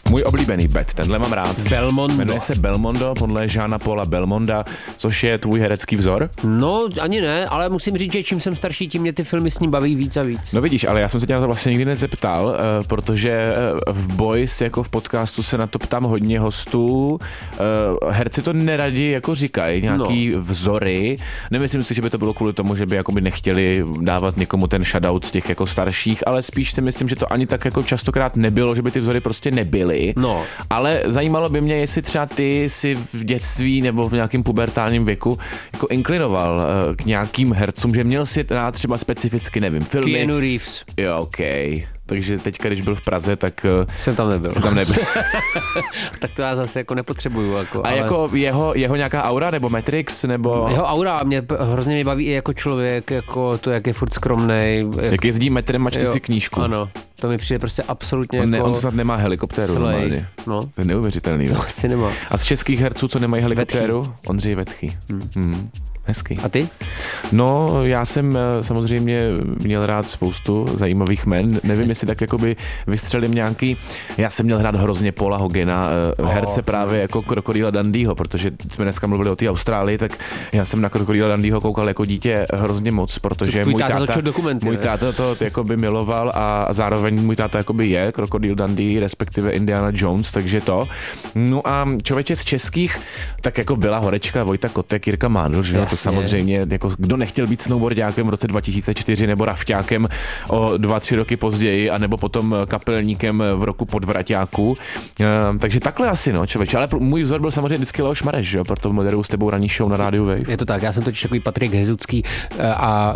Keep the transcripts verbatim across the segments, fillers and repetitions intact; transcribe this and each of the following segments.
Můj oblíbený bet, tenhle mám rád. Belmondo. Jmenuje se Belmondo, podle Jeana Paula Belmonda, což je tvůj herecký vzor? No, ani ne, ale musím říct, že čím jsem starší, tím mě ty filmy s ním baví víc a víc. No vidíš, ale já jsem se tě na to vlastně nikdy nezeptal, uh, protože v Boys, jako v podcastu se na to ptám hodně hostů. Uh, herci to neradi jako říkají, nějaký no. vzory. Nemyslím si, že by to bylo kvůli tomu, že by jakoby nechtěli dávat někomu ten shoutout z těch jako starších, ale spíš si myslím, že to ani tak jako častokrát nebylo, že by ty vzory prostě nebyly. No. Ale zajímalo by mě, jestli třeba ty si v dětství nebo v nějakém pubertálním věku jako inklinoval uh, k nějakým hercům, že měl si rád třeba specificky, nevím, filmy. Keanu Reeves. Jo, okej. Okay. Takže teďka, když byl v Praze, tak... Jsem tam nebyl. Jsem tam nebyl. Tak to já zase jako nepotřebuju. Jako, a ale... jako jeho, jeho nějaká aura, nebo Matrix, nebo... Jeho aura mě hrozně mě baví i jako člověk, jako to, jak je furt skromnej. Jak, jak jezdí metrem a čte si knížku. Ano, to mi přijde prostě absolutně on, jako... ne, on snad nemá helikoptéru normálně. No. To je neuvěřitelný. No, asi nemá. A z českých herců, co nemají helikoptéru? Vetchý. Ondřej Vetchý. Hmm. Hmm. Hezký. A ty? No, já jsem samozřejmě měl rád spoustu zajímavých men. Nevím, jestli tak jakoby vystřelím nějaký... Já jsem měl rád hrozně Paula Hogana, oh. herce právě jako Krokodýla Dundeeho, protože jsme dneska mluvili o té Austrálii, tak já jsem na Krokodýla Dundeeho koukal jako dítě hrozně moc, protože Tvůj můj táta, táta, dokumenty, můj táta to jakoby miloval a zároveň můj táta jakoby je Krokodýl Dundee, respektive Indiana Jones, takže to. No a člověče z českých, tak jako byla Horečka, Vojta Kotek, Jirka Mádl, že jo? To samozřejmě, jako kdo nechtěl být snowboardákem v roce dva tisíce čtyři nebo rafťákem o dva, tři roky později, anebo potom kapelníkem v roku podvraťáku. Ehm, takže takhle asi, no, člověče. Ale můj vzor byl samozřejmě vždycky Leoš Mareš, že jo? Proto moderuju s tebou ranní show na rádiu Wave. Je to tak, já jsem totiž takový Patrik Hezucký a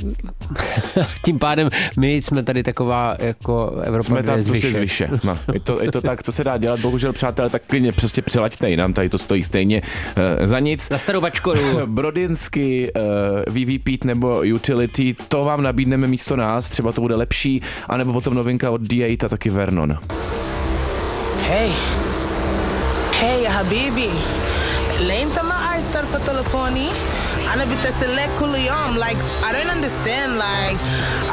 tím pádem my jsme tady taková jako Evropa jsme tam zvyše. zvyše. No, je, to, je to tak, co se dá dělat, bohužel přátelé, tak klidně prostě přilaďte nám, tady to stojí stejně uh, za nic. Na starou bačkoru. Brodinsky, uh, V V Pete nebo Utility, to vám nabídneme místo nás, třeba to bude lepší, anebo potom novinka od D osm a taky Vernon. Hey, hey ya habibi, leenta ma aistar pa telefoni, ana bitasele kuliyom, like I don't understand, like